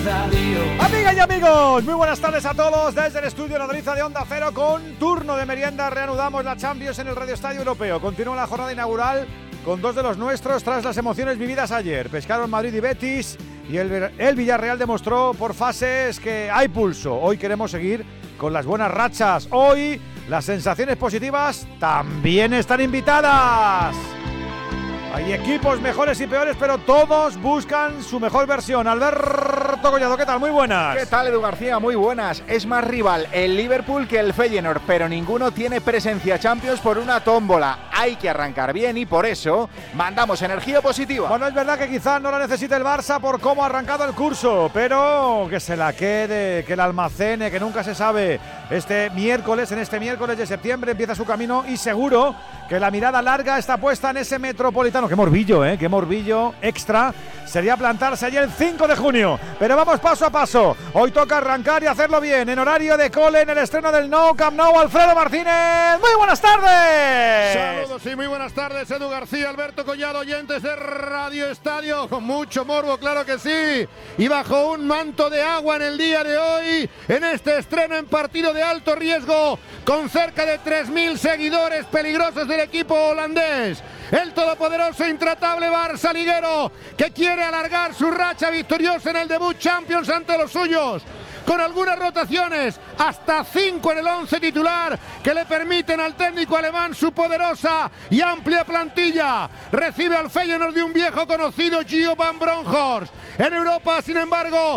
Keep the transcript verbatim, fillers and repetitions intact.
Amigas y amigos, muy buenas tardes a todos desde el estudio Nodriza de Onda Cero con turno de merienda. Reanudamos la Champions en el Radio Estadio Europeo. Continúa la jornada inaugural con dos de los nuestros tras las emociones vividas ayer. Pescaron Madrid y Betis y el, el Villarreal demostró por fases que hay pulso. Hoy queremos seguir con las buenas rachas. Hoy las sensaciones positivas también están invitadas. Hay equipos mejores y peores, pero todos buscan su mejor versión. Alberto Collado, ¿qué tal? Muy buenas. ¿Qué tal, Edu García? Muy buenas. Es más rival el Liverpool que el Feyenoord, pero ninguno tiene presencia Champions por una tómbola. Hay que arrancar bien y por eso mandamos energía positiva. Bueno, es verdad que quizás no la necesite el Barça por cómo ha arrancado el curso, pero que se la quede, que la almacene, que nunca se sabe. Este miércoles, en este miércoles de septiembre, empieza su camino y seguro que la mirada larga está puesta en ese Metropolitano. Qué morbillo, ¿eh? Qué morbillo extra sería plantarse allí el cinco de junio. Pero vamos paso a paso. Hoy toca arrancar y hacerlo bien. En horario de cole, en el estreno del Nou Camp Nou, Alfredo Martínez. ¡Muy buenas tardes! Saludos y muy buenas tardes, Edu García, Alberto Collado, oyentes de Radio Estadio. Con mucho morbo, claro que sí. Y bajo un manto de agua en el día de hoy, en este estreno en partido de alto riesgo, con cerca de tres mil seguidores peligrosos del equipo holandés. El todopoderoso intratable Barça liguero, que quiere alargar su racha victoriosa en el debut Champions ante los suyos, con algunas rotaciones, hasta cinco en el once titular, que le permiten al técnico alemán su poderosa y amplia plantilla. Recibe al Feyenoord de un viejo conocido, Gio van Bronckhorst. En Europa, sin embargo,